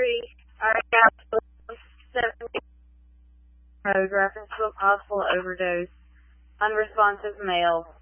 3. I have 7 code reference to a possible overdose. Unresponsive male.